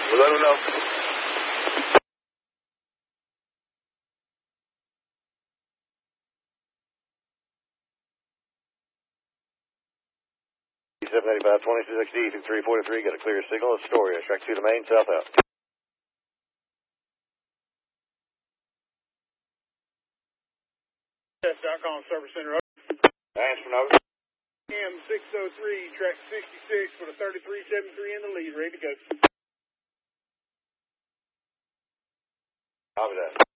We'll let them know. 785, 26XD through 343, got a clear signal. Astoria, track 2 to main, south out. Test.com Service Center. Answer, over. M603, track 66 with a 3373 in the lead, ready to go. Copy that.